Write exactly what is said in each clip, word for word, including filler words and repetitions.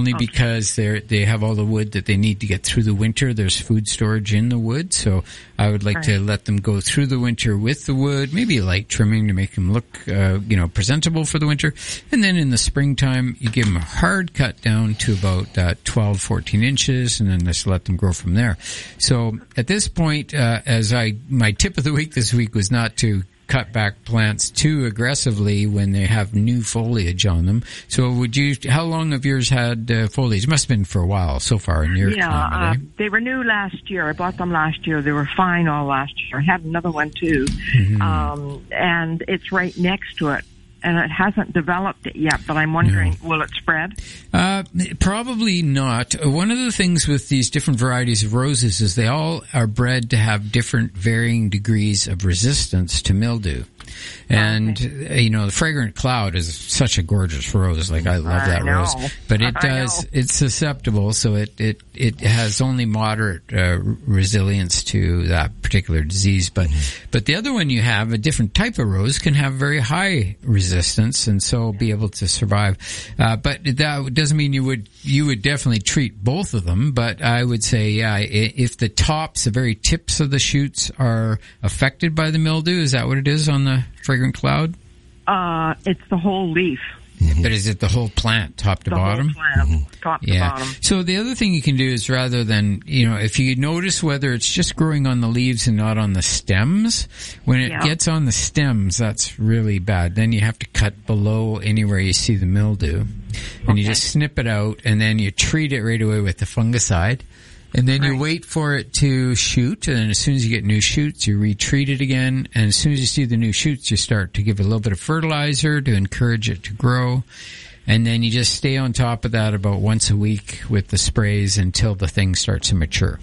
only okay. because they they have all the wood that they need to get through the winter. There's food storage in the wood, so I would like right. to let them go through the winter with the wood, maybe light trimming to make them look, uh, you know, presentable for the winter. And then in the springtime, you give them a hard cut down to about uh, twelve, fourteen inches, and then just let them grow from there. So at this point, uh, as I, my tip of the week this week was not to cut back plants too aggressively when they have new foliage on them. So would you, how long have yours had uh, foliage? It must have been for a while so far in your Yeah, climate, uh, they were new last year. I bought them last year. They were fine all last year. I had another one too. Mm-hmm. Um, and it's right next to it. And it hasn't developed it yet, but I'm wondering, No. will it spread? Uh, probably not. One of the things with these different varieties of roses is they all are bred to have different varying degrees of resistance to mildew. And, okay. you know, the Fragrant Cloud is such a gorgeous rose. Like, I love I that know. rose. But it I does, know. it's susceptible, so it, it, it has only moderate uh, resilience to that particular disease. But, but the other one you have, a different type of rose, can have very high resistance and so be able to survive. Uh, but that doesn't mean you would, you would definitely treat both of them. But I would say, yeah, if the tops, the very tips of the shoots are affected by the mildew, is that what it is on the Fragrant Cloud? Uh, it's the whole leaf. Mm-hmm. But is it the whole plant, top to the bottom? Whole plant, Mm-hmm. top yeah. to bottom. So the other thing you can do is rather than, you know, if you notice whether it's just growing on the leaves and not on the stems, when it Yeah. gets on the stems, that's really bad. Then you have to cut below anywhere you see the mildew. And Okay. you just snip it out and then you treat it right away with the fungicide. And then you Right. wait for it to shoot, and then as soon as you get new shoots, you retreat it again. And as soon as you see the new shoots, you start to give it a little bit of fertilizer to encourage it to grow. And then you just stay on top of that about once a week with the sprays until the thing starts to mature.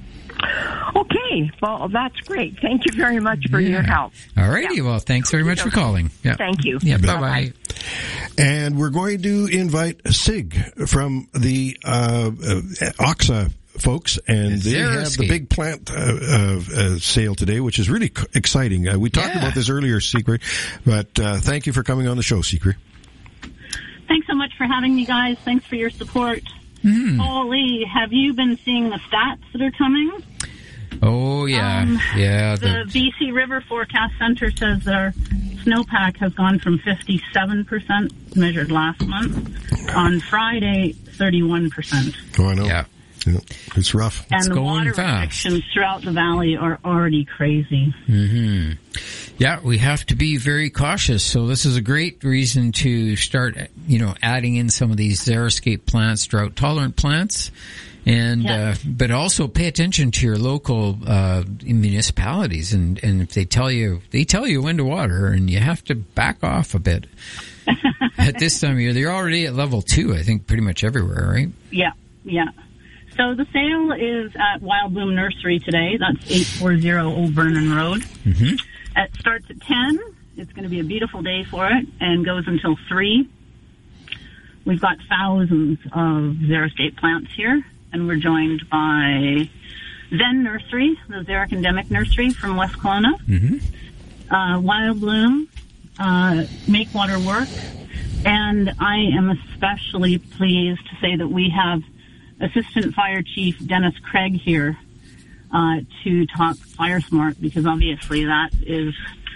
Okay, well, that's great. Thank you very much for Yeah. your help. All righty. Yeah. Well, thanks very much for calling. Yeah. Thank you. Yeah, bye-bye. Bye-bye. And we're going to invite Sig from the uh, uh, Oxa folks, and they have the big plant uh, uh, uh, sale today, which is really c- exciting. Uh, we talked Yeah. about this earlier, Secret, but uh, thank you for coming on the show, Secret. Thanks so much for having me, guys. Thanks for your support. Mm. Holy, have you been seeing the stats that are coming? Oh, yeah. Um, yeah. The B C River Forecast Center says our snowpack has gone from fifty-seven percent measured last month on Friday, thirty-one percent. Oh, I know. Yeah. Yeah, it's rough. And It's the going water fast. restrictions throughout the valley are already crazy. Mm-hmm. Yeah, we have to be very cautious. So this is a great reason to start, you know, adding in some of these xeriscape plants, drought tolerant plants. And, Yeah. uh, but also pay attention to your local, uh, municipalities. And, and if they tell you, they tell you when to water, and you have to back off a bit. At this time of year, they're already at level two, I think, pretty much everywhere, right? Yeah, yeah. So the sale is at Wild Bloom Nursery today. That's eight forty Old Vernon Road. Mm-hmm. It starts at ten. It's going to be a beautiful day for it and goes until three. We've got thousands of xeriscape plants here, and we're joined by Zen Nursery, the Xeric Endemic Nursery from West Kelowna. Mm-hmm. Uh, Wild Bloom, uh, Make Water Work, and I am especially pleased to say that we have Assistant Fire Chief Dennis Craig here uh, to talk Fire Smart, because obviously that is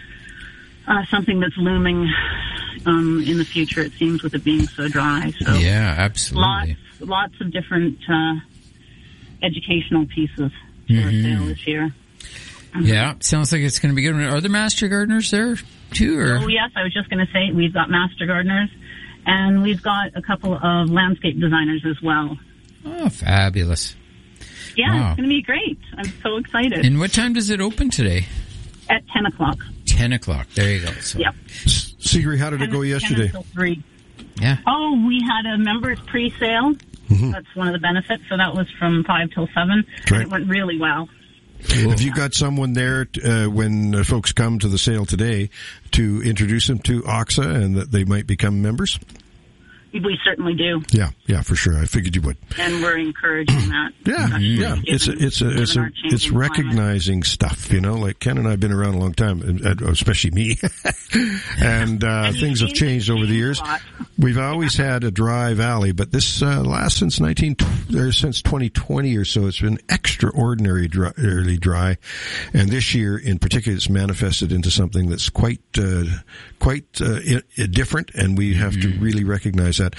uh, something that's looming um, in the future, it seems, with it being so dry. So Yeah, absolutely. lots, lots of different uh, educational pieces for Mhm. sale this year. Yeah, sounds like it's going to be good. Are there master gardeners there too? Or? Oh, yes, I was just going to say we've got master gardeners, and we've got a couple of landscape designers as well. Oh, fabulous. Yeah, Wow. it's going to be great. I'm so excited. And what time does it open today? At ten o'clock. ten o'clock. There you go. So, Yep. Secret, how did it go ten yesterday? until three. Yeah. Oh, we had a members pre-sale. Mhm. That's one of the benefits. So that was from five till seven. Right. And it went really well. Have you got someone there uh, when uh, folks come to the sale today to introduce them to Oxa and that they might become members? We certainly do. Yeah, yeah, for sure. I figured you would. And we're encouraging that. Yeah, yeah. Given, it's a, it's a, it's a, it's recognizing climate. Stuff, you know, like Ken and I have been around a long time, especially me. and, uh, and things have changed over the years. We've always had a dry valley, but this, uh, last since nineteen, or since twenty twenty or so, it's been extraordinarily dry, dry. And this year in particular, it's manifested into something that's quite, uh, quite, uh, different, and we have mm-hmm. to really recognize that.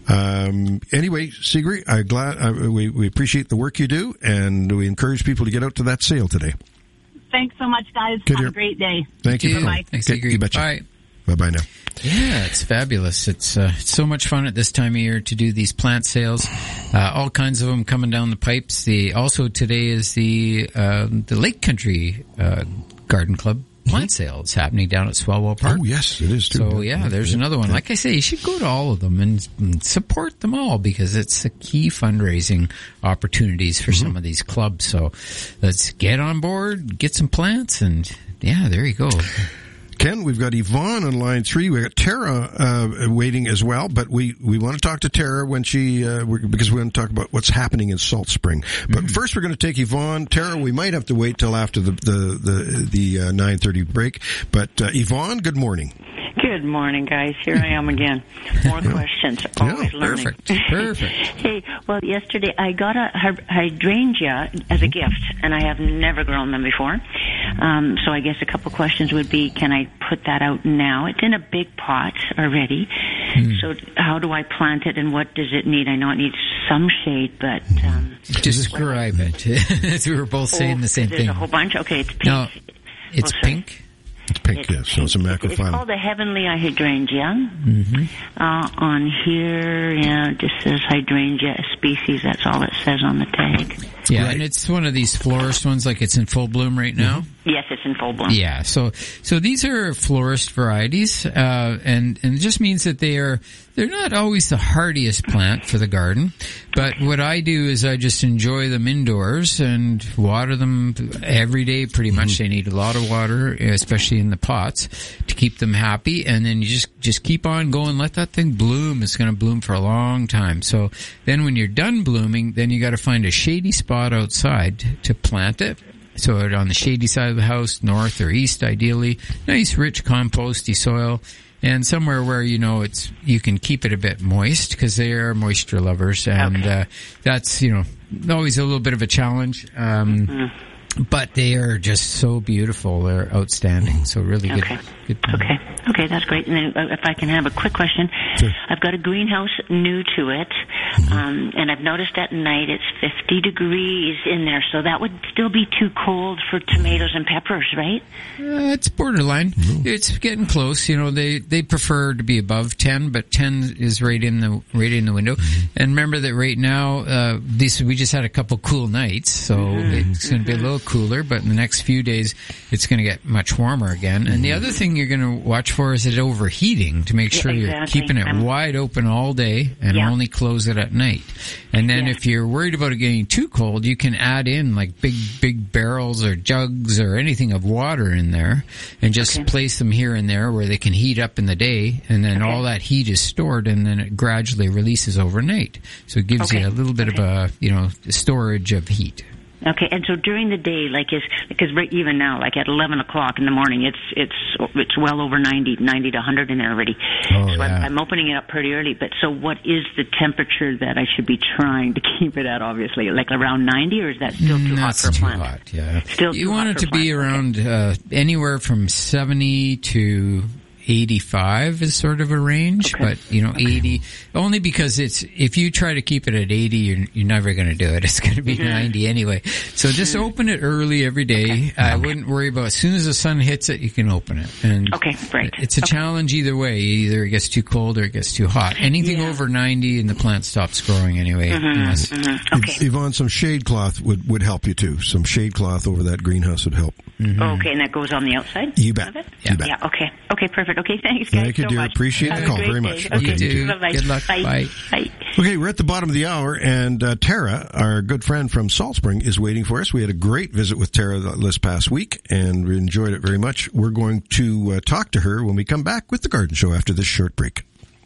Um, anyway, Sigrid, I'm glad, uh, we, we appreciate the work you do, and we encourage people to get out to that sale today. Thanks so much, guys. Good Have here. a great day. Thank you. Bye-bye. Thanks, Sigrid. You betcha. Bye. Bye-bye now. Yeah, it's fabulous. It's, uh, it's so much fun at this time of year to do these plant sales. Uh, all kinds of them coming down the pipes. The, also today is the, uh, the Lake Country, uh, Garden Club plant sale. It's happening down at Swalwell Park. Oh, yes, it is too. So yeah, there's yeah. another one. Like I say, you should go to all of them and, and support them all because it's the key fundraising opportunities for mm-hmm. some of these clubs. So let's get on board, get some plants, and yeah, there you go. Ken, we've got Yvonne on line three. We've got Tara uh, waiting as well, but we, we want to talk to Tara when she, uh, because we want to talk about what's happening in Salt Spring. But mm-hmm. first we're going to take Yvonne. Tara, we might have to wait till after the, the, the, the uh, nine thirty break. But uh, Yvonne, good morning. Good morning, guys. Here I am again. More yeah. questions. Always yeah, learning. Perfect. Perfect. Hey, well, yesterday I got a hydrangea as a gift, and I have never grown them before. Um, so I guess a couple questions would be, can I put that out now? It's in a big pot already. Mm. So how do I plant it, and what does it need? I know it needs some shade, but... Um, Describe it. We were both saying oh, the same there's thing. There's a whole bunch. Okay, it's pink. No, it's oh, pink? It's pink, it's, yes. So it's a macrophyllum. It's called the Heavenly Hydrangea. Mm-hmm. Uh, on here, yeah, it just says hydrangea species. That's all it says on the tag. Yeah, right. And it's one of these florist ones, like it's in full bloom right now. Mm-hmm. Yes, it's in full bloom. Yeah, so so these are florist varieties, uh, and and it just means that they are they're not always the hardiest plant for the garden. But what I do is I just enjoy them indoors and water them every day. Pretty much, mm-hmm. They need a lot of water, especially in the pots, to keep them happy. And then you just just keep on going, let that thing bloom. It's going to bloom for a long time. So then, when you're done blooming, then you got to find a shady spot outside to plant it. So on the shady side of the house, north or east ideally, nice rich composty soil, and somewhere where, you know, it's, you can keep it a bit moist because they are moisture lovers, and okay. uh, that's, you know, always a little bit of a challenge. Um, mm-hmm. But they are just so beautiful. They're outstanding. So really good. Okay. good okay. Okay, that's great. And then if I can have a quick question. Sure. I've got a greenhouse new to it, mm-hmm. um, and I've noticed at night it's fifty degrees in there, so that would still be too cold for tomatoes and peppers, right? Uh, it's borderline. Mm-hmm. It's getting close. You know, they, they prefer to be above ten, but ten is right in the right in the window. Mm-hmm. And remember that right now, uh, this we just had a couple cool nights, so mm-hmm. it's going to be a little cooler, but in the next few days it's going to get much warmer again. And the other thing you're going to watch for is it overheating, to make sure yeah, exactly. you're keeping it um, wide open all day and yeah. only close it at night. And then yeah. if you're worried about it getting too cold, you can add in like big, big barrels or jugs or anything of water in there and just okay. place them here and there where they can heat up in the day, and then okay. all that heat is stored and then it gradually releases overnight. So it gives okay. you a little bit okay. of a, you know, storage of heat. Okay, and so during the day, like is because right even now, like at eleven o'clock in the morning, it's it's it's well over ninety, ninety to one hundred in there already. Oh, so yeah. I'm, I'm opening it up pretty early. But so, what is the temperature that I should be trying to keep it at? Obviously, like around ninety, or is that still too mm, hot for a too plant? Hot, yeah. Still you too want hot it to for be plant. around okay. uh, anywhere from seventy to eighty-five is sort of a range, okay. but you know, okay. eighty only because it's, if you try to keep it at eighty, you're, you're never going to do it. It's going to be mm-hmm. ninety anyway. So just mm-hmm. open it early every day. Okay. I okay. wouldn't worry about, as soon as the sun hits it, you can open it. And okay, right. it's a okay. challenge either way. Either it gets too cold or it gets too hot. Anything yeah. over ninety and the plant stops growing anyway. Mm-hmm. Unless, mm-hmm. Okay. Yvonne, some shade cloth would, would help you too. Some shade cloth over that greenhouse would help. Mm-hmm. Okay, and that goes on the outside? You bet. Of it? Yeah. You bet. Yeah, okay. Okay, perfect. Okay, thanks guys Thank you, so dear. much. Appreciate Have the call very day. much. Okay, okay. You bye-bye. Good luck. Bye. Bye. Bye. Okay, we're at the bottom of the hour, and uh, Tara, our good friend from Salt Spring, is waiting for us. We had a great visit with Tara this past week, and we enjoyed it very much. We're going to uh, talk to her when we come back with The Garden Show after this short break.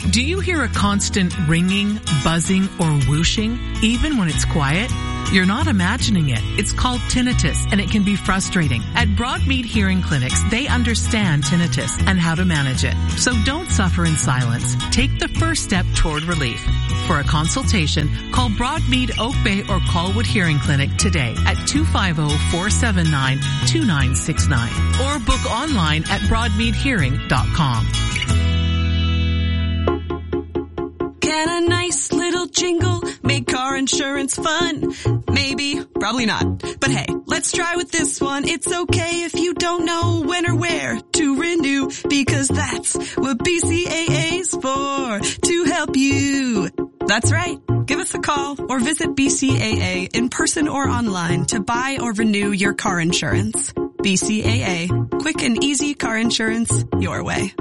Do you hear a constant ringing, buzzing, or whooshing, even when it's quiet? You're not imagining it. It's called tinnitus, and it can be frustrating. At Broadmead Hearing Clinics, they understand tinnitus and how to manage it. So don't suffer in silence. Take the first step toward relief. For a consultation, call Broadmead Oak Bay or Colwood Hearing Clinic today at two five zero, four seven nine, two nine six nine or book online at broadmead hearing dot com. Get a nice little jingle, make car insurance fun. Maybe, probably not. But hey, let's try with this one. It's okay if you don't know when or where to renew, because that's what B C A A's for, to help you. That's right. Give us a call or visit B C A A in person or online to buy or renew your car insurance. B C A A. Quick and easy car insurance your way.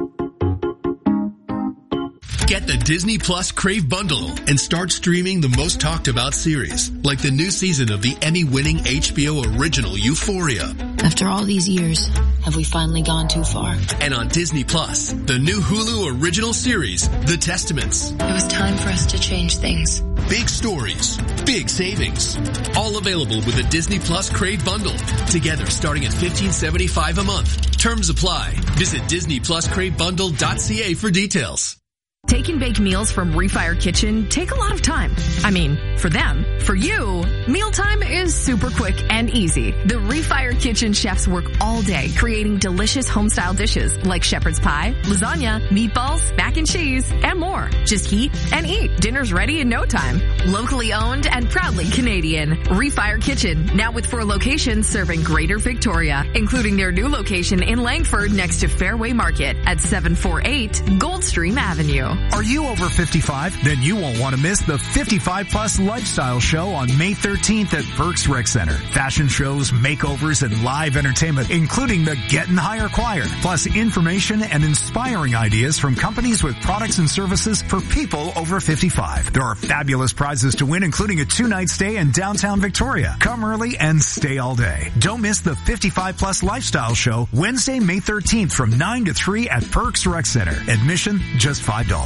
Get the Disney Plus Crave Bundle and start streaming the most talked about series, like the new season of the Emmy-winning H B O original Euphoria. After all these years, have we finally gone too far? And on Disney Plus, the new Hulu original series, The Testaments. It was time for us to change things. Big stories, big savings. All available with the Disney Plus Crave Bundle. Together starting at fifteen seventy-five a month. Terms apply. Visit disney plus crave bundle dot c a for details. Take and bake meals from Refire Kitchen take a lot of time. I mean, for them. For you, mealtime is super quick and easy. The Refire Kitchen chefs work all day creating delicious home-style dishes like shepherd's pie, lasagna, meatballs, mac and cheese, and more. Just heat and eat. Dinner's ready in no time. Locally owned and proudly Canadian. Refire Kitchen, now with four locations serving Greater Victoria, including their new location in Langford next to Fairway Market at seven forty-eight Goldstream Avenue. Are you over fifty-five? Then you won't want to miss the fifty-five plus Lifestyle Show on May thirteenth at Burke's Rec Center. Fashion shows, makeovers, and live entertainment, including the Getting Higher Choir, plus information and inspiring ideas from companies with products and services for people over fifty-five. There are fabulous prizes to win, including a two-night stay in downtown Victoria. Come early and stay all day. Don't miss the fifty-five plus Lifestyle Show Wednesday, May thirteenth from nine to three at Burke's Rec Center. Admission, just five dollars.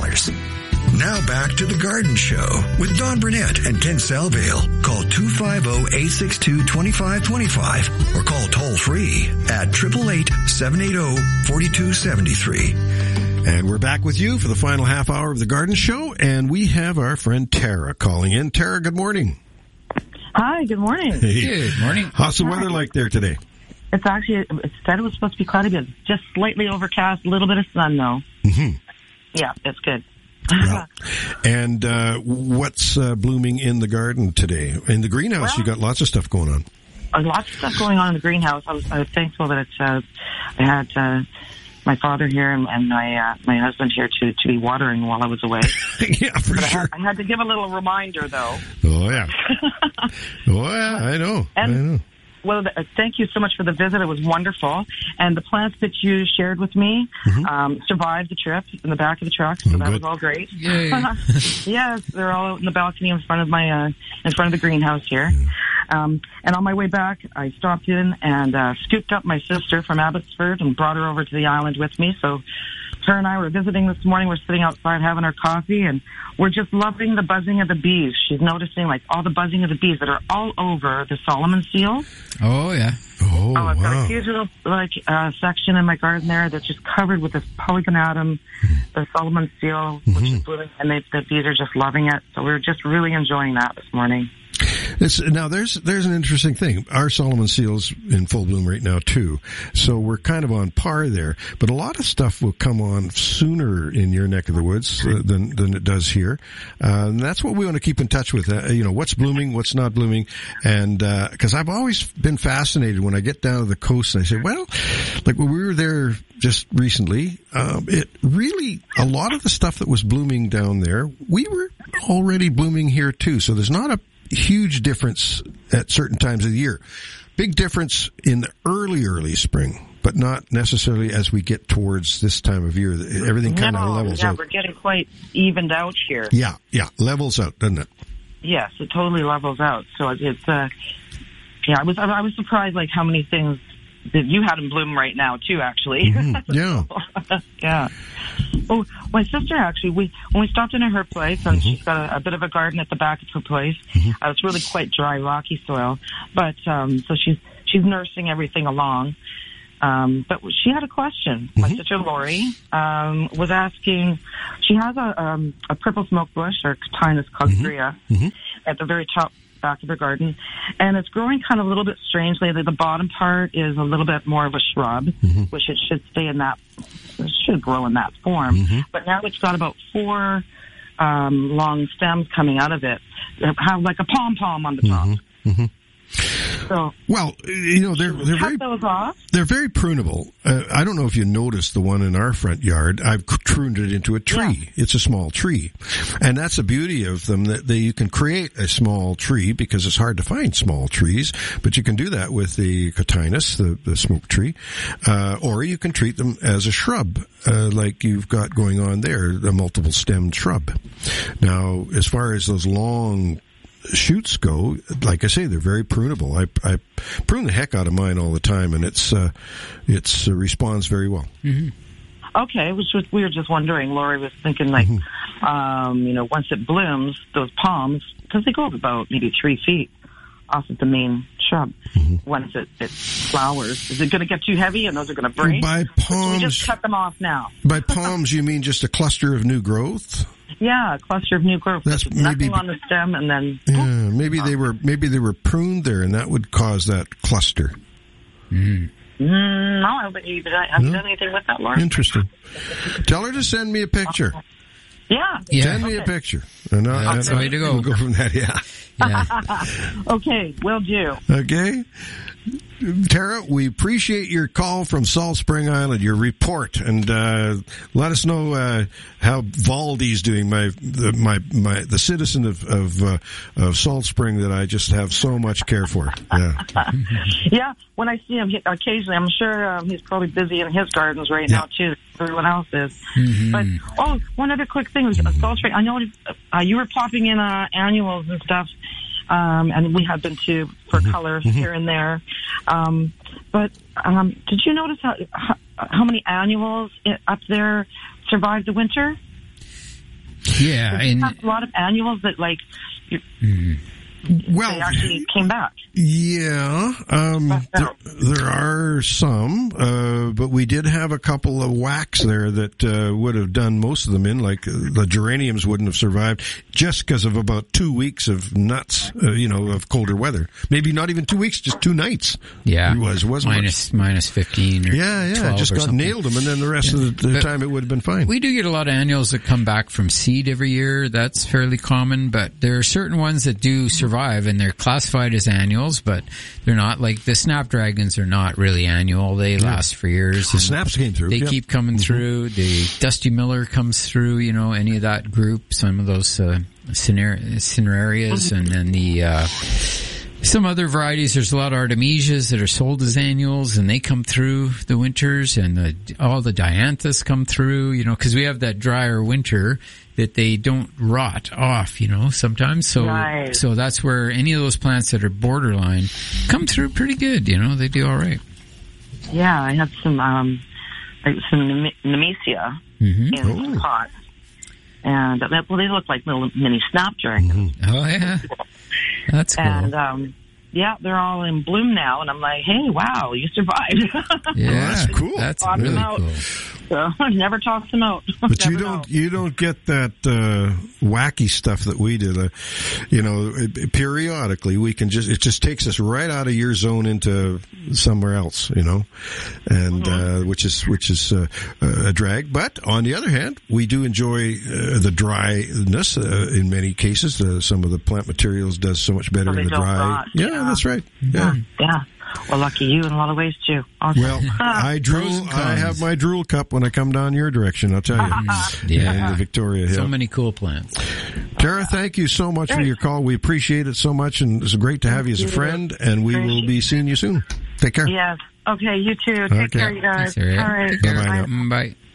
Now back to the Garden Show with Don Burnett and Ken Salvale. Call two five zero, eight six two, two five two five or call toll free at eight eight eight, seven eight zero, four two seven three. And we're back with you for the final half hour of the Garden Show, and we have our friend Tara calling in. Tara, good morning. Hi, good morning. Hey. Good morning. How's the weather like there today? It's actually, it said it was supposed to be cloudy, but just slightly overcast, a little bit of sun though. Mm-hmm. Yeah, it's good. Well, and uh, what's uh, blooming in the garden today? In the greenhouse, well, you got lots of stuff going on. Uh, lots of stuff going on in the greenhouse. I was, I was thankful that it's, uh, I had uh, my father here and, and my uh, my husband here to, to be watering while I was away. Yeah, for but sure. I had, I had to give a little reminder, though. Oh, yeah. oh, yeah, I know. And, I know. Well, thank you so much for the visit. It was wonderful. And the plants that you shared with me mm-hmm. um, survived the trip in the back of the truck, so oh, that good. was all great. Yay. Yes, they're all out in the balcony in front of my uh, in front of the greenhouse here. Yeah. Um, and on my way back, I stopped in and uh, scooped up my sister from Abbotsford and brought her over to the island with me. So her and I were visiting this morning. We're sitting outside having our coffee, and we're just loving the buzzing of the bees. She's noticing, like, all the buzzing of the bees that are all over the Solomon seal. Oh, yeah. Oh, oh I've wow. got a huge little, like, uh, section in my garden there that's just covered with this polygonatum, the Solomon seal, which mm-hmm. is blooming, and they, the bees are just loving it. So we're just really enjoying that this morning. It's, now, there's there's an interesting thing. Our Solomon seal's in full bloom right now, too. So we're kind of on par there. But a lot of stuff will come on sooner in your neck of the woods uh, than than it does here. Uh, and that's what we want to keep in touch with. Uh, you know, what's blooming, what's not blooming. And because uh, I've always been fascinated when I get down to the coast and I say, well, like when we were there just recently, um, it really, a lot of the stuff that was blooming down there, we were already blooming here, too. So there's not a huge difference at certain times of the year. Big difference in the early, early spring, but not necessarily as we get towards this time of year. Everything kind of no, levels yeah, out. We're getting quite evened out here. Yeah, yeah, levels out, doesn't it? Yes, it totally levels out. So it's, uh, yeah, I was, I was surprised, like, how many things that you had in bloom right now, too, actually. Mm-hmm. Yeah. yeah. Oh, my sister actually, we when we stopped in at her place, and mm-hmm. she's got a, a bit of a garden at the back of her place. Mm-hmm. Uh, it's really quite dry, rocky soil, but um, so she's she's nursing everything along. Um, but she had a question. Mm-hmm. My sister Lori um, was asking. She has a um, a purple smoke bush, or Catinus cogrea, mm-hmm. at the very top back of her garden, and it's growing kind of a little bit strangely. The, the bottom part is a little bit more of a shrub, mm-hmm. which it should stay in that. It should grow in that form, mm-hmm. but now it's got about four um, long stems coming out of it, have like a pom pom on the top. Mm-hmm. Mm-hmm. So, well, you know, they're they're very those off. They're very prunable. Uh, I don't know if you noticed the one in our front yard. I've pruned it into a tree. Yeah. It's a small tree, and that's the beauty of them, that they, you can create a small tree, because it's hard to find small trees. But you can do that with the Catinus, the, the smoke tree, uh, or you can treat them as a shrub, uh, like you've got going on there, a multiple stemmed shrub. Now, as far as those long shoots go, like I say, they're very prunable. I, I prune the heck out of mine all the time, and it's uh, it's uh, responds very well. Mm-hmm. Okay, which was, we were just wondering. Lori was thinking, like, mm-hmm. um, you know, once it blooms, those palms, because they go up about maybe three feet off of the main shrub. Mm-hmm. Once it, it flowers, is it going to get too heavy and those are going to break? By palms, we just cut them off now. By palms, you mean just a cluster of new growth? Yeah, a cluster of new growth. That's nothing maybe, on the stem, and then yeah, maybe they were maybe they were pruned there, and that would cause that cluster. Mm. Mm, no, I don't think you haven't no. done anything with that, Laura. Interesting. Tell her to send me a picture. Yeah. yeah. Send okay. me a picture. And I, That's the way to go. We'll go from that. Yeah. yeah. Okay, will do. Okay. Tara, we appreciate your call from Salt Spring Island, your report, and uh, let us know uh, how Valdi's doing. My the, my my the citizen of of, uh, of Salt Spring that I just have so much care for. Yeah, yeah. When I see him occasionally, I'm sure um, he's probably busy in his gardens right yeah. now too. Everyone else is. Mm-hmm. But oh, one other quick thing was mm-hmm. Salt Spring. I know uh, you were popping in uh, annuals and stuff. Um, and we have been too for mm-hmm. color mm-hmm. here and there. Um, but um, did you notice how, how how many annuals up there survived the winter? Yeah, and have a lot of annuals that like you, mm. well, they actually came back. Yeah, um, there, there are some, uh, but we did have a couple of whacks there that uh, would have done most of them in, like uh, the geraniums wouldn't have survived just because of about two weeks of nuts, uh, you know, of colder weather. Maybe not even two weeks, just two nights. Yeah, it was wasn't minus minus fifteen. Or yeah, yeah, twelve just or got something. nailed them, and then the rest yeah. of the, the time it would have been fine. We do get a lot of annuals that come back from seed every year. That's fairly common, but there are certain ones that do survive, and they're classified as annuals. But they're not, like the snapdragons are not really annual. They yeah. last for years. The snaps came through. They yep. keep coming mm-hmm. through. The Dusty Miller comes through, you know, any of that group, some of those uh, cinerarias, mm-hmm. and then the uh, some other varieties. There's a lot of artemisias that are sold as annuals, and they come through the winters, and the, all the dianthus come through, you know, because we have that drier winter that they don't rot off, you know, sometimes. So, right. so that's where any of those plants that are borderline come through pretty good, you know, they do all right. Yeah, I had some, um, like some Nemesia mm-hmm. in oh. the pot. And, well, they look like little mini snapdragons. Mm-hmm. Oh, yeah. That's cool. And, um, yeah, they're all in bloom now, and I'm like, hey, wow, you survived. Yeah, that's cool. That's Toss really cool. So I never toss them out. But never you don't, know. you don't get that uh, wacky stuff that we did. Uh, you know, it, periodically we can just, it just takes us right out of your zone into somewhere else. You know, and mm-hmm. uh, which is which is uh, a drag. But on the other hand, we do enjoy uh, the dryness uh, in many cases. Uh, some of the plant materials does so much better so in the dry. Rot, yeah, yeah, that's right. Yeah. yeah. Well, lucky you in a lot of ways, too. Awesome. Well, I drool. I have my drool cup when I come down your direction, I'll tell you. Yeah. In the Victoria Hill. So many cool plants. Tara, thank you so much Thanks. for your call. We appreciate it so much, and it's great to have you as a friend, and we will be seeing you soon. Take care. Yes. Okay, you too. Take okay. care, you guys. Thanks, all right. Bye-bye. Bye.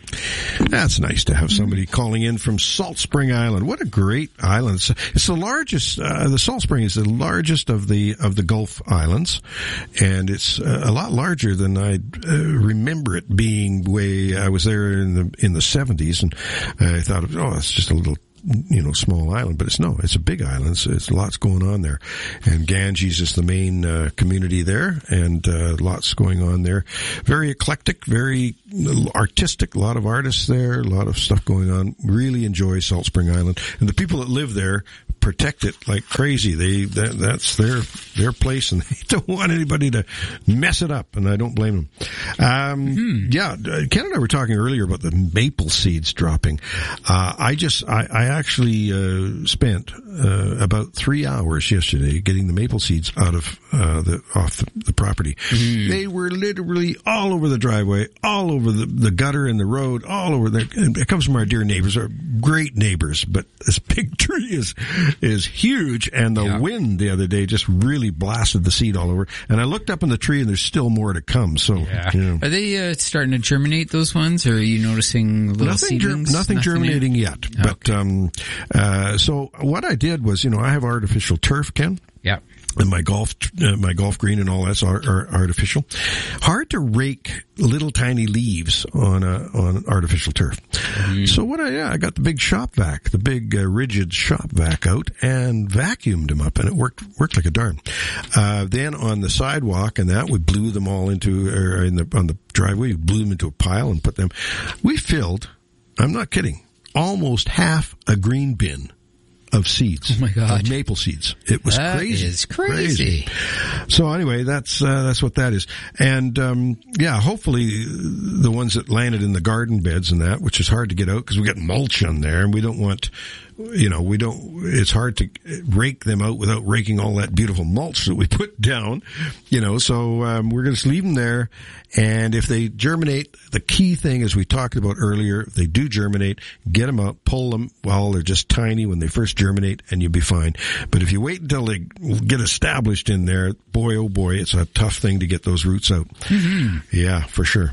That's nice to have somebody calling in from Salt Spring Island. What a great island! It's, it's the largest. Uh, the Salt Spring is the largest of the of the Gulf Islands, and it's uh, a lot larger than I uh, remember it being. Way I was there in the in the seventies, and I thought, oh, it's just a little, you know, small island, but it's no, it's a big island. So it's lots going on there, and Ganges is the main uh, community there, and uh, lots going on there. Very eclectic, very artistic. A lot of artists there, a lot of stuff going on. Really enjoy Salt Spring Island, and the people that live there protect it like crazy. They that, that's their their place, and they don't want anybody to mess it up. And I don't blame them. Um, mm-hmm. Yeah, Ken and I were talking earlier about the maple seeds dropping. Uh, I just I, I actually uh, spent uh, about three hours yesterday getting the maple seeds out of uh, the off the, the property. Mm-hmm. They were literally all over the driveway, all over the, the gutter and the road, all over there. It comes from our dear neighbors, our great neighbors, but this big tree is is huge, and the yeah. wind the other day just really blasted the seed all over. And I looked up in the tree, and there's still more to come. So, yeah. you know. Are they uh, starting to germinate, those ones, or are you noticing little nothing seedlings? Ger- nothing, nothing germinating yet. yet. Okay. But um, uh, so what I did was, you know, I have artificial turf, Ken. Yeah. And my golf, uh, my golf green and all that's are, are artificial. Hard to rake little tiny leaves on a, on artificial turf. Mm. So what I, yeah, I got the big shop vac, the big uh, rigid shop vac out and vacuumed them up, and it worked, worked like a darn. Uh, then on the sidewalk and that, we blew them all into, or in the, on the driveway, we blew them into a pile and put them, we filled, I'm not kidding, almost half a green bin of seeds. Oh my God. Of maple seeds. It was that crazy. Is crazy. crazy. So anyway, that's, uh, that's what that is. And, um, yeah, hopefully the ones that landed in the garden beds and that, which is hard to get out because we got mulch on there and we don't want, you know, we don't, it's hard to rake them out without raking all that beautiful mulch that we put down, you know, so, um, we're going to leave them there. And if they germinate, the key thing, as we talked about earlier, if they do germinate, get them out, pull them while they're just tiny when they first germinate, and you'll be fine. But if you wait until they get established in there, boy, oh boy, it's a tough thing to get those roots out. Mm-hmm. Yeah, for sure.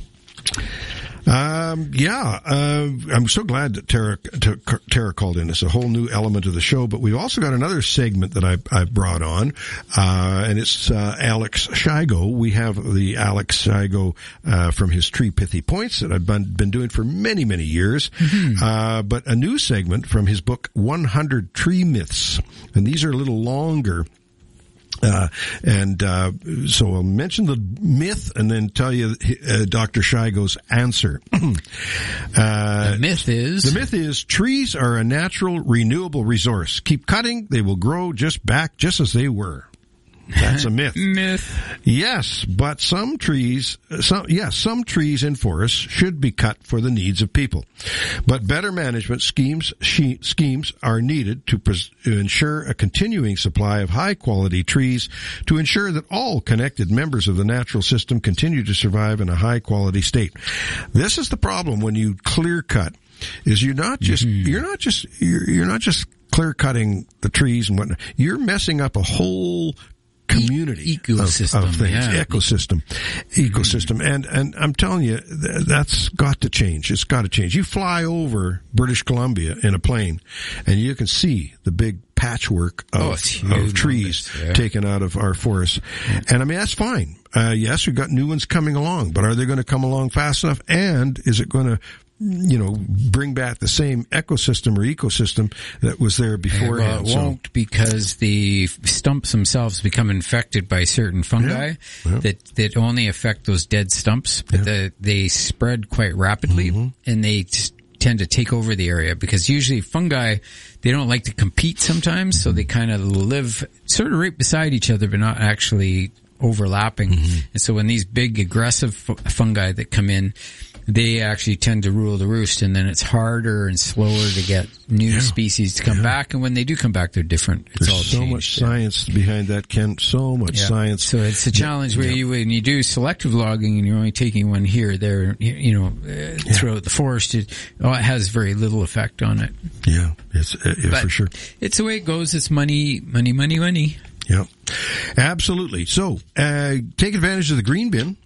Um, yeah, uh, I'm so glad that Tara, Tara called in. It's a whole new element of the show, but we've also got another segment that I, I brought on, uh, and it's, uh, Alex Shigo. We have the Alex Shigo, uh, from his Tree Pithy Points that I've been, been doing for many, many years. Mm-hmm. Uh, but a new segment from his book, one hundred Tree Myths. And these are a little longer. Uh, and, uh, so I'll mention the myth and then tell you, uh, Doctor Shigo's answer. uh, the myth is? The myth is trees are a natural renewable resource. Keep cutting, they will grow just back just as they were. That's a myth. Myth. Yes, but some trees, some, yes, some trees in forests should be cut for the needs of people. But better management schemes, she, schemes are needed to, pres, to ensure a continuing supply of high quality trees to ensure that all connected members of the natural system continue to survive in a high quality state. This is the problem when you clear cut, is you're not just, mm-hmm. you're not just, you're, you're not just clear cutting the trees and whatnot. You're messing up a whole community e- ecosystem, of, of things, yeah. ecosystem, ecosystem, and and I'm telling you, th- that's got to change. It's got to change. You fly over British Columbia in a plane, and you can see the big patchwork of, oh, of trees yeah. taken out of our forests, and I mean that's fine. Uh, yes, we've got new ones coming along, but are they going to come along fast enough? And is it going to, you know, bring back the same ecosystem or ecosystem that was there beforehand? Well, it won't, because the stumps themselves become infected by certain fungi yeah, yeah. that that only affect those dead stumps, but yeah. the, they spread quite rapidly, mm-hmm. and they just tend to take over the area, because usually fungi, they don't like to compete sometimes, so they kind of live sort of right beside each other, but not actually overlapping. Mm-hmm. And so when these big aggressive fungi that come in, they actually tend to rule the roost, and then it's harder and slower to get new yeah. species to come yeah. back. And when they do come back, they're different. It's There's all so changed. much science behind that, Ken. So much yeah. science. So it's a challenge yeah. where you, when you do selective logging and you're only taking one here or there, you, you know, uh, yeah. throughout the forest, it, oh, it has very little effect on it. Yeah, it's uh, yeah, for sure. It's the way it goes. It's money, money, money, money. Yeah, absolutely. So, uh, take advantage of the green bin.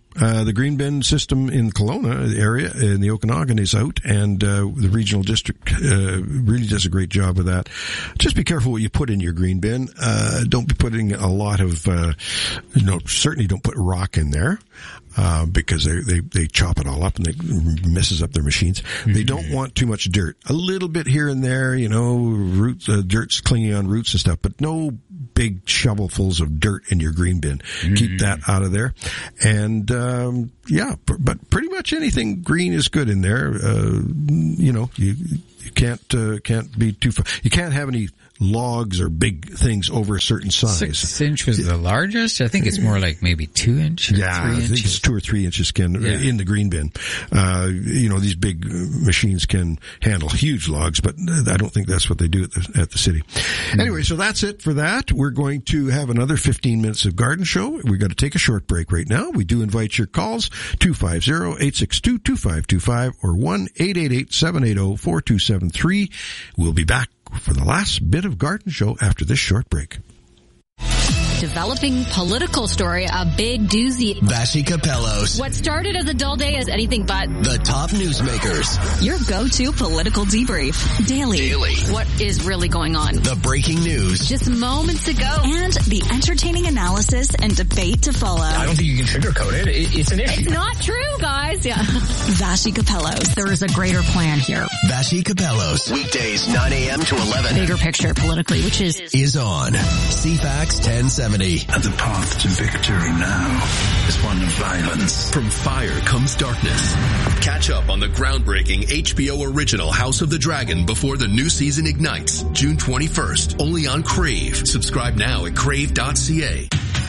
Uh, the green bin system in Kelowna area, in the Okanagan, is out, and uh, the regional district uh, really does a great job of that. Just be careful what you put in your green bin. Uh, don't be putting a lot of, uh, you know, certainly don't put rock in there. Uh, because they, they, they chop it all up and it messes up their machines. Mm-hmm. They don't want too much dirt. A little bit here and there, you know, roots, uh, dirt's clinging on roots and stuff, but no big shovelfuls of dirt in your green bin. Mm-hmm. Keep that out of there. And, um, yeah, but pretty much anything green is good in there. Uh, you know, you, you can't, uh, can't be too far. You can't have any logs or big things over a certain size. Six inch was the largest. I think it's more like maybe two inch. Or yeah, three I think inches. it's two or three inches can Yeah. in the green bin. Uh, you know, these big machines can handle huge logs, but I don't think that's what they do at the, at the city. Mm. Anyway, so that's it for that. We're going to have another fifteen minutes of Garden Show. We've got to take a short break right now. We do invite your calls, two five zero, eight six two, two five two five or one eight eight eight, seven eight zero, four two seven three. We'll be back for the last bit of Garden Show after this short break. Developing political story, a big doozy. Vassy Capellos. What started as a dull day is anything but. The top newsmakers. Your go-to political debrief. Daily. Daily. What is really going on? The breaking news. Just moments ago. And the entertaining analysis and debate to follow. I don't think you can sugarcoat it. it it's an issue. It's not true, guys. Yeah. Vassy Capellos. There is a greater plan here. Vassy Capellos. Weekdays nine a.m. to eleven. Bigger picture politically, which is. Is on C FAX ten seventy. And the path to victory now is one of violence. From fire comes darkness. Catch up on the groundbreaking H B O original House of the Dragon before the new season ignites, June twenty-first, only on Crave. Subscribe now at crave dot c a.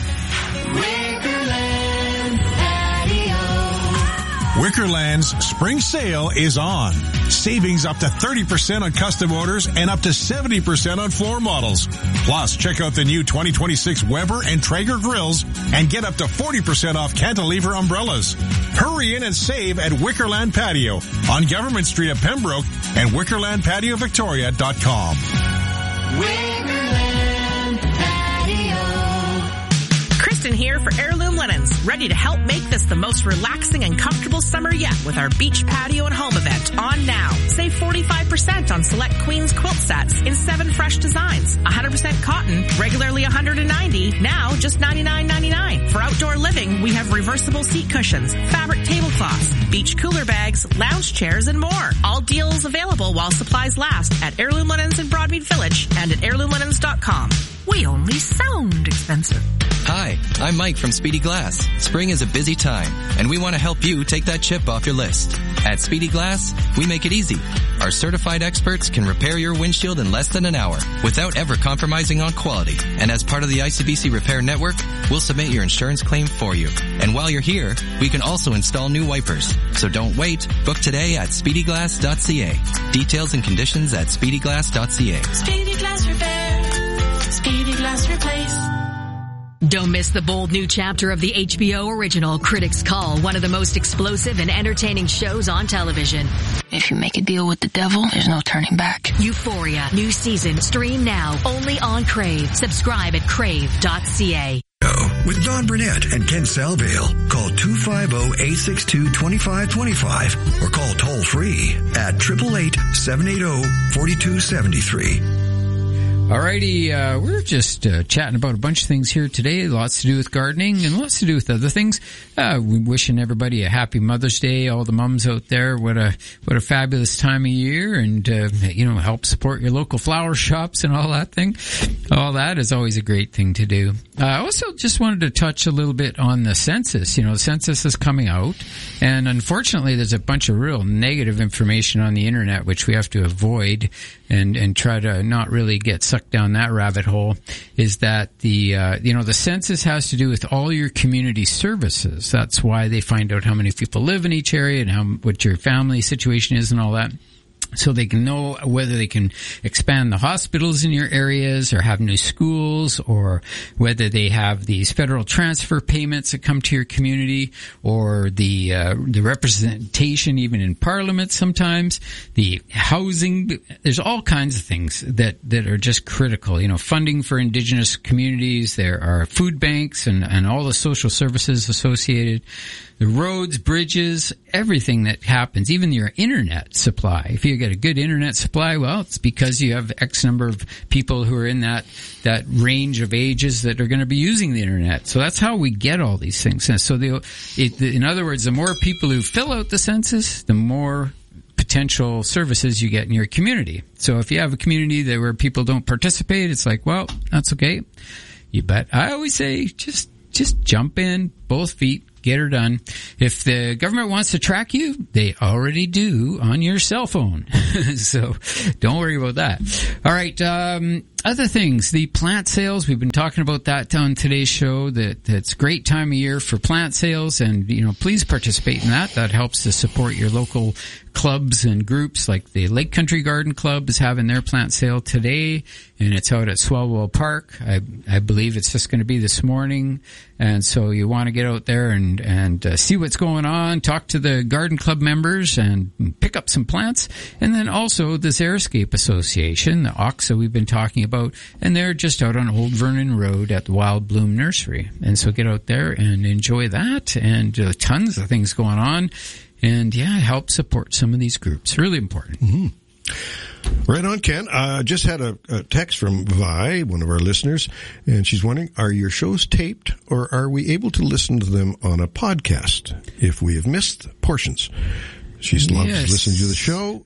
Wickerland's spring sale is on. Savings up to thirty percent on custom orders and up to seventy percent on floor models. Plus, check out the new twenty twenty-six Weber and Traeger grills and get up to forty percent off cantilever umbrellas. Hurry in and save at Wickerland Patio on Government Street at Pembroke and wickerland patio victoria dot com. Kristen here for Heirloom Linens, ready to help make this the most relaxing and comfortable summer yet with our beach patio and home event on now. Save forty-five percent on select Queens quilt sets in seven fresh designs. one hundred percent cotton, regularly one hundred ninety dollars, now just ninety-nine ninety-nine. For outdoor living, we have reversible seat cushions, fabric tablecloths, beach cooler bags, lounge chairs, and more. All deals available while supplies last at Heirloom Linens in Broadmead Village and at heirloom linens dot com. We only sound expensive. Hi, I'm Mike from Speedy Glass. Spring is a busy time, and we want to help you take that chip off your list. At Speedy Glass, we make it easy. Our certified experts can repair your windshield in less than an hour without ever compromising on quality. And as part of the I C B C Repair Network, we'll submit your insurance claim for you. And while you're here, we can also install new wipers. So don't wait. Book today at speedy glass dot c a. Details and conditions at speedy glass dot c a. Speedy Glass Repair. Speedy Glass Replace. Don't miss the bold new chapter of the H B O original Critics Call, one of the most explosive and entertaining shows on television. If you make a deal with the devil, there's no turning back. Euphoria, new season, stream now, only on Crave. Subscribe at crave dot c a. With Don Burnett and Ken Salvale. Call two five zero, eight six two, two five two five or call toll free at eight eight eight, seven eight zero, four two seven three. Alrighty, uh, we're just uh, chatting about a bunch of things here today. Lots to do with gardening and lots to do with other things. Uh, we're wishing everybody a happy Mother's Day. All the mums out there, what a what a fabulous time of year, and uh, you know, help support your local flower shops and all that thing. All that is always a great thing to do. I uh, also just wanted to touch a little bit on the census. You know, the census is coming out, and unfortunately, there's a bunch of real negative information on the internet which we have to avoid and and try to not really get sucked down that rabbit hole. Is that the uh, you know the census has to do with all your community services. That's why they find out how many people live in each area and how what your family situation is and all that. so they can know whether they can expand the hospitals in your areas or have new schools, or whether they have these federal transfer payments that come to your community, or the uh, the representation even in Parliament sometimes, the housing. There's all kinds of things that, that are just critical. You know, funding for Indigenous communities. There are food banks and, and all the social services associated. The roads, bridges, everything that happens, even your internet supply. If you get a good internet supply, well, it's because you have X number of people who are in that, that range of ages that are going to be using the internet. So that's how we get all these things. And so the, it, the, in other words, the more people who fill out the census, the more potential services you get in your community. So if you have a community that where people don't participate, it's like, well, that's okay. You bet. I always say just, just jump in, both feet. Get her done. If the government wants to track you, they already do on your cell phone. So don't worry about that. All right. Um, other things, the plant sales. We've been talking about that on today's show. That that's a great time of year for plant sales, and you know, please participate in that. That helps to support your local clubs and groups. Like the Lake Country Garden Club is having their plant sale today, and it's out at Swalwell Park. I I believe it's just going to be this morning, and so you want to get out there and and uh, see what's going on. Talk to the garden club members and pick up some plants, and then also this Airscape Association, the O X A we've been talking about. About, and they're just out on Old Vernon Road at the Wild Bloom Nursery. And so get out there and enjoy that, and uh, tons of things going on. And yeah, help support some of these groups. Really important. Mm-hmm. Right on, Ken. Uh, just had a, a text from Vi, one of our listeners, and she's wondering, are your shows taped, or are we able to listen to them on a podcast if we have missed portions? She loves Yes. listening to the show,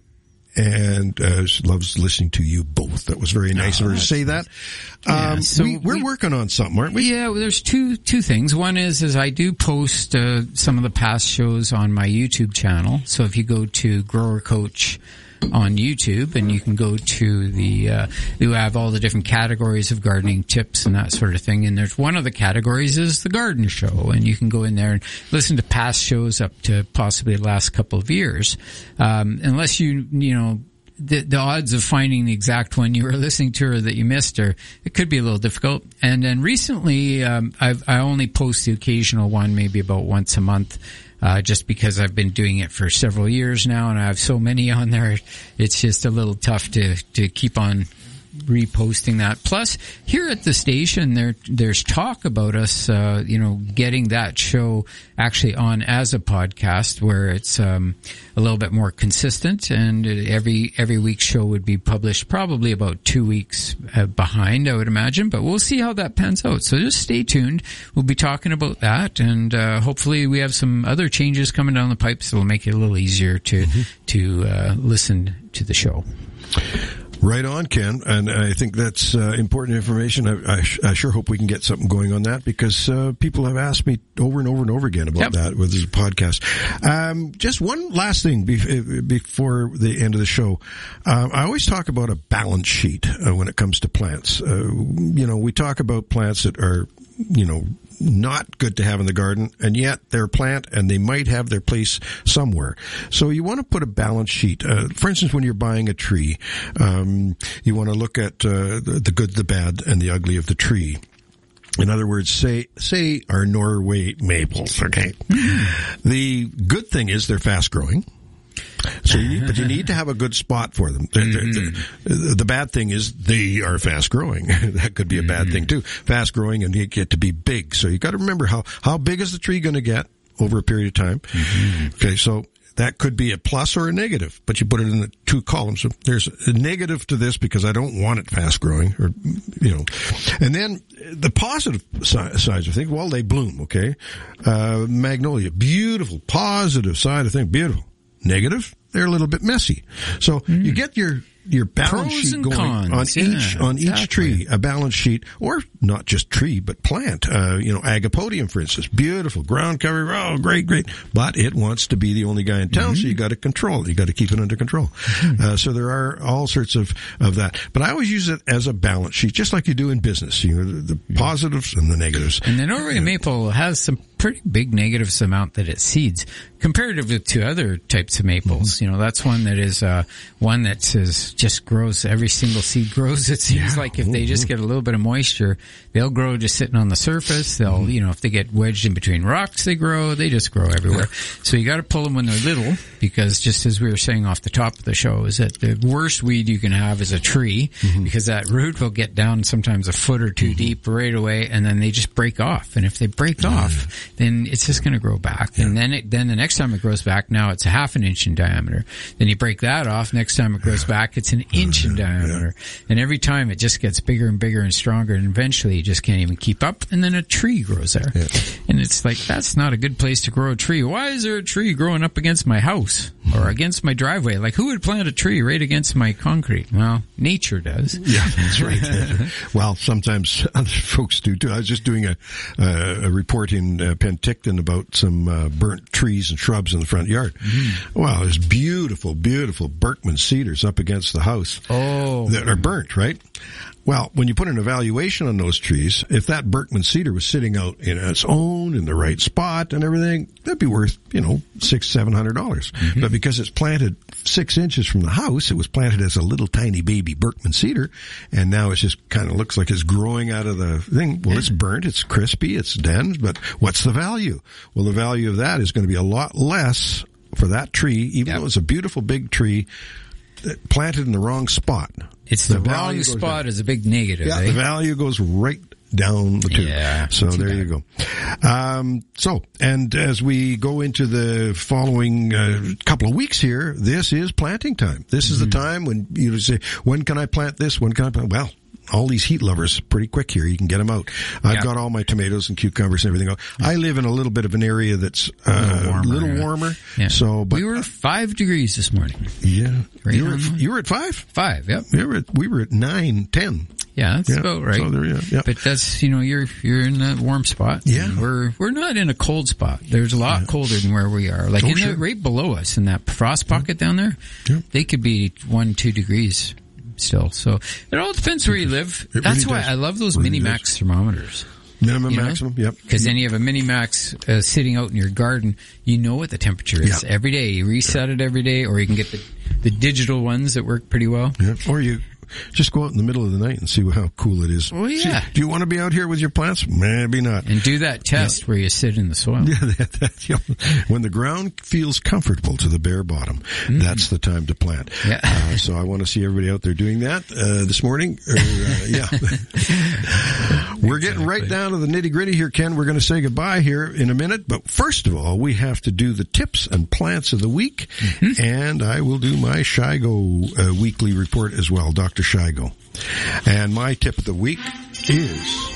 and uh, she loves listening to you both. That was very nice Oh, of her to say that. Yeah, Um, so we, we're we- working on something, aren't we? Yeah, well, there's two two things. One is is I do post uh, some of the past shows on my YouTube channel. So if you go to Grower Coach on YouTube, and you can go to the uh you have all the different categories of gardening tips and that sort of thing, and there's one of the categories is the garden show, and you can go in there and listen to past shows up to possibly the last couple of years, um unless you you know the, the odds of finding the exact one you were listening to or that you missed, or it could be a little difficult. And then recently, um, I've, I only post the occasional one, maybe about once a month, uh, just because I've been doing it for several years now, and I have so many on there. It's just a little tough to, to keep on reposting that. Plus, here at the station, there there's talk about us, uh, you know, getting that show actually on as a podcast, where it's um, a little bit more consistent, and every every week's show would be published probably about two weeks uh, behind, I would imagine. But we'll see how that pans out. So just stay tuned. We'll be talking about that, and uh, hopefully we have some other changes coming down the pipes that will make it a little easier to mm-hmm. to uh, listen to the show. Right on, Ken, and I think that's uh, important information. I, I, I sure hope we can get something going on that, because uh, people have asked me over and over and over again about yep. that with this podcast. Um, just one last thing be- before the end of the show. Um, I always talk about a balance sheet uh, when it comes to plants. Uh, you know, we talk about plants that are, you know, not good to have in the garden, and yet they're a plant and they might have their place somewhere. So you want to put a balance sheet. Uh, for instance, when you're buying a tree, um, you want to look at uh, the, the good, the bad, and the ugly of the tree. In other words, say, say our Norway maples, okay? The good thing is they're fast growing. So you need, but you need to have a good spot for them. The, the, the, the bad thing is they are fast growing. That could be a bad thing too. Fast growing, and you get to be big. So you got to remember how, how big is the tree going to get over a period of time. Mm-hmm. Okay. So that could be a plus or a negative, but you put it in the two columns. So there's a negative to this because I don't want it fast growing, or, you know, and then the positive side, sides of things, well, they bloom. Okay. Uh, magnolia, beautiful, positive side of things, beautiful. Negative, they're a little bit messy. So mm. you get your your balance Pros sheet and going cons. on Yeah, each on exactly. each tree, a balance sheet, or not just tree but plant. Uh, you know, Agapodium, for instance, beautiful ground cover. Oh, great, great, but it wants to be the only guy in town, mm-hmm. so you got to control it. You got to keep it under control. Mm-hmm. Uh, so there are all sorts of of that. But I always use it as a balance sheet, just like you do in business. You know, the, the positives and the negatives. And the Norway maple has some pretty big negatives amount that it seeds comparatively to other types of maples. Mm-hmm. You know, that's one that is, uh, one that says just grows, every single seed grows. It seems yeah. like if mm-hmm. they just get a little bit of moisture, they'll grow just sitting on the surface. They'll, mm-hmm. you know, if they get wedged in between rocks, they grow, they just grow everywhere. Yeah. So you gotta pull them when they're little, because just as we were saying off the top of the show, is that the worst weed you can have is a tree, mm-hmm. because that root will get down sometimes a foot or two mm-hmm. deep right away, and then they just break off. And if they break mm-hmm. off, then it's just gonna grow back. Yeah. And then it, then the next time it grows back, now it's a half an inch in diameter. Then you break that off, next time it grows back, it's an inch in diameter. Yeah. And every time it just gets bigger and bigger and stronger, and eventually you just can't even keep up, and then a tree grows there. Yeah. And it's like, that's not a good place to grow a tree. Why is there a tree growing up against my house or against my driveway? Like, who would plant a tree right against my concrete? Well, nature does. Yeah, that's right. Well, sometimes other folks do too. I was just doing a, uh, a report in uh, Penticton about some uh, burnt trees and shrubs in the front yard. Mm. Wow, there's beautiful, beautiful Berkman cedars up against the house. Oh. That are burnt, right? Well, when you put an evaluation on those trees, if that Berkman cedar was sitting out in its own, in the right spot and everything, that'd be worth, you know, six, seven hundred dollars. Mm-hmm. But because it's planted six inches from the house, it was planted as a little tiny baby Berkman cedar, and now it just kind of looks like it's growing out of the thing. Well, yeah. It's burnt, it's crispy, it's dense, but what's the value? Well, the value of that is going to be a lot less for that tree, even yep. though it's a beautiful big tree planted in the wrong spot. It's the, the wrong spot down. Is a big negative. Yeah, eh? the value goes right down the tube. Yeah, so there bad. You go. Um, so, and as we go into the following uh, couple of weeks here, this is planting time. This is mm-hmm. the time when you say, when can I plant this? When can I plant? Well, all these heat lovers pretty quick here. You can get them out. I've yeah. got all my tomatoes and cucumbers and everything out. I live in a little bit of an area that's uh, a little warmer. Little warmer yeah. So, but we were five degrees this morning. Yeah, right you, were at, you were at five. Five. Yep. We were at, we were at nine, ten. Yeah, that's yeah. about right. So there, yeah, yeah. But that's, you know, you're you're in that warm spot. Yeah, we're we're not in a cold spot. There's a lot yeah. colder than where we are. Like oh, in sure. the, right below us in that frost pocket yeah. down there, yeah. they could be one, two degrees. Still, so it all depends where you live. It That's really why does. I love those really Minimax does. Thermometers. Minimum, you know? maximum, yep. Because then you have a Minimax uh, sitting out in your garden. You know what the temperature is yeah. every day. You reset yeah. it every day, or you can get the the digital ones that work pretty well. Yeah. Or you just go out in the middle of the night and see how cool it is. Oh, yeah. See, do you want to be out here with your plants? Maybe not. And do that test yeah. where you sit in the soil. Yeah, that, that, yeah. When the ground feels comfortable to the bare bottom, mm. that's the time to plant. Yeah. Uh, so I want to see everybody out there doing that uh, this morning. Or, uh, yeah. We're getting exactly. right down to the nitty gritty here, Ken. We're going to say goodbye here in a minute. But first of all, we have to do the tips and plants of the week. Mm-hmm. And I will do my Shigo uh, weekly report as well, Doctor Shigo. And my tip of the week is,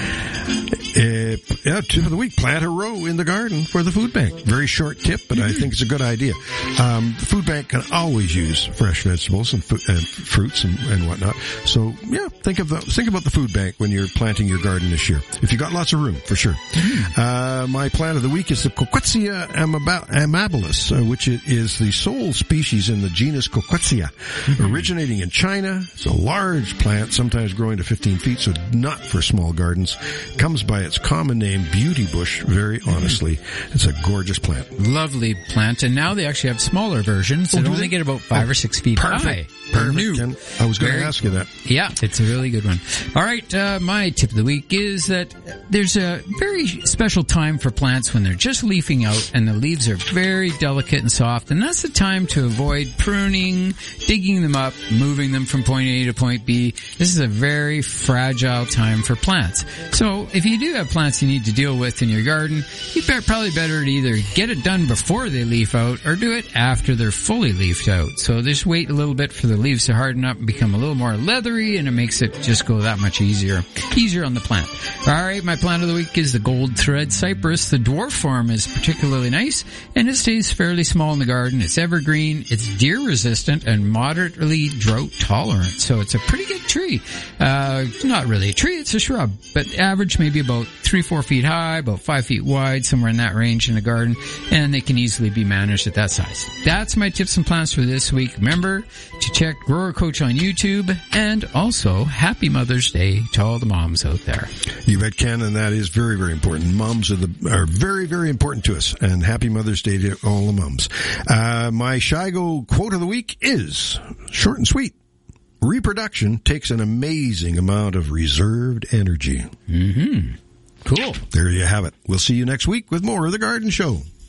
uh, yeah, tip of the week, plant a row in the garden for the food bank. Very short tip, but mm-hmm. I think it's a good idea. Um, the food bank can always use fresh vegetables and, fu- and fruits and, and whatnot. So, yeah, think of the, think about the food bank when you're planting your garden this year. If you got lots of room, for sure. Mm-hmm. Uh, my plant of the week is the Coquetzia amabilis, uh, which is the sole species in the genus Coquetzia, mm-hmm. originating in China. It's a large plant, sometimes growing to fifteen feet, so not for small gardens. Comes by its common name, beauty bush, very honestly. It's a gorgeous plant. Lovely plant. And now they actually have smaller versions that oh, only they? get about five oh, or six feet perfect. high. Perfect. New. Ken. I was going to ask you that. Yeah, it's a really good one. All right, uh, my tip of the week is that there's a very special time for plants when they're just leafing out and the leaves are very delicate and soft, and that's the time to avoid pruning, digging them up, moving them from point A to point B. This is a very fragile time for plants. So if you do have plants you need to deal with in your garden, you'd probably better to either get it done before they leaf out or do it after they're fully leafed out. So just wait a little bit for the leaves to harden up and become a little more leathery, and it makes it just go that much easier. Easier on the plant. All right, my plant of the week is the gold thread cypress. The dwarf form is particularly nice, and it stays fairly small in the garden. It's evergreen, it's deer resistant, and moderately drought tolerant. So it's a pretty good tree. Uh, not really a tree, it's a shrub, but but average maybe about three, four feet high, about five feet wide, somewhere in that range in a garden, and they can easily be managed at that size. That's my tips and plans for this week. Remember to check Grower Coach on YouTube, and also Happy Mother's Day to all the moms out there. You bet, Ken, and that is very, very important. Moms are the are very, very important to us, and Happy Mother's Day to all the moms. Uh, my Shigo quote of the week is short and sweet. Reproduction takes an amazing amount of reserved energy. Mm-hmm. Cool. There you have it. We'll see you next week with more of The Garden Show.